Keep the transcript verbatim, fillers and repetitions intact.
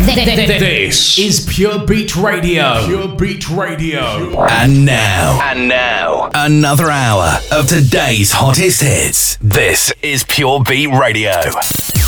This is Pure Beat Radio. Pure Beat Radio. And now, and now, another hour of today's hottest hits. This is Pure Beat Radio.